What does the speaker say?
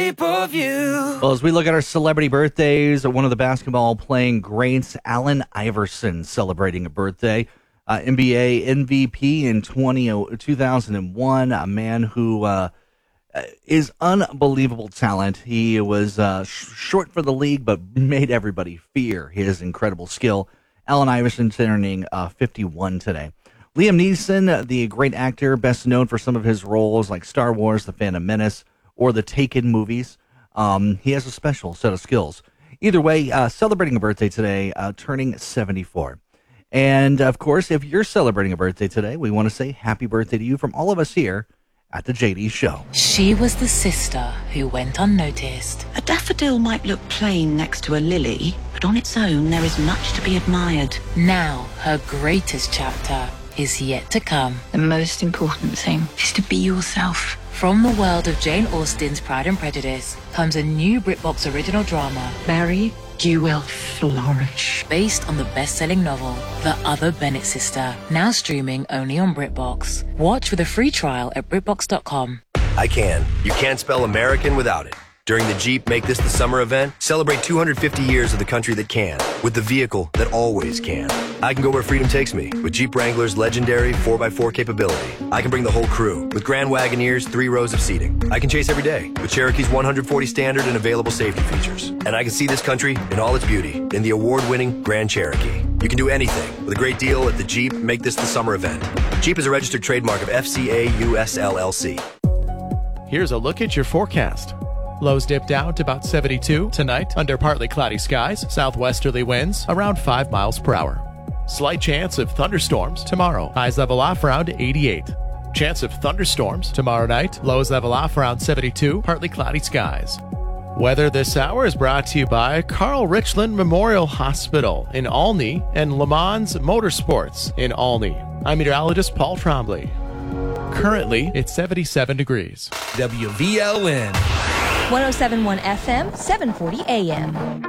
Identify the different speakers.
Speaker 1: shape of you.
Speaker 2: Well, as we look at our celebrity birthdays, one of the basketball playing greats, Allen Iverson, celebrating a birthday. NBA MVP in 2001, a man who is unbelievable talent. He was short for the league, but made everybody fear his incredible skill. Allen Iverson turning 51 today. Liam Neeson, the great actor, best known for some of his roles like Star Wars, The Phantom Menace, or the Taken movies. He has a special set of skills. Either way, celebrating a birthday today, turning 74. And, of course, if you're celebrating a birthday today, we want to say happy birthday to you from all of us here at the JD Show.
Speaker 3: She was the sister who went unnoticed.
Speaker 4: A daffodil might look plain next to a lily, but on its own there is much to be admired.
Speaker 3: Now her greatest chapter is yet to come.
Speaker 5: The most important thing is to be yourself.
Speaker 3: From the world of Jane Austen's Pride and Prejudice comes a new BritBox original drama,
Speaker 5: Mary, you will flourish.
Speaker 3: based on the best-selling novel, The Other Bennett Sister, now streaming only on BritBox. Watch with a free trial at BritBox.com.
Speaker 6: I can. You can't spell American without it. During the Jeep Make This the Summer event, celebrate 250 years of the country that can, with the vehicle that always can. I can go where freedom takes me, with Jeep Wrangler's legendary 4x4 capability. I can bring the whole crew, with Grand Wagoneer's 3 rows of seating. I can chase every day, with Cherokee's 140 standard and available safety features. And I can see this country in all its beauty, in the award-winning Grand Cherokee. You can do anything, with a great deal at the Jeep Make This the Summer event. Jeep is a registered trademark of FCA US LLC.
Speaker 7: Here's a look at your forecast. Lows dip down to about 72 tonight under partly cloudy skies, southwesterly winds around 5 miles per hour. Slight chance of thunderstorms tomorrow, highs level off around 88. Chance of thunderstorms tomorrow night, lows level off around 72, partly cloudy skies. Weather this hour is brought to you by Carl Richland Memorial Hospital in Olney and Le Mans Motorsports in Olney. I'm meteorologist Paul Trombley. Currently, it's 77 degrees.
Speaker 1: WVLN.
Speaker 8: 107.1 FM, 740 AM.